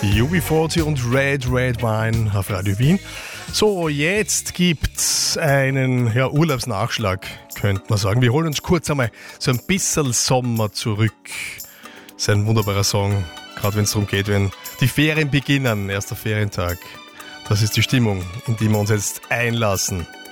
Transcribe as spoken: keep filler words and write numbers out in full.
U B vierzig und Red Red Wine auf Radio Wien. So, jetzt gibt's einen ja, Urlaubsnachschlag, könnte man sagen. Wir holen uns kurz einmal so ein bisschen Sommer zurück. Das ist ein wunderbarer Song, gerade wenn es darum geht, wenn die Ferien beginnen, erster Ferientag. Das ist die Stimmung, in die wir uns jetzt einlassen.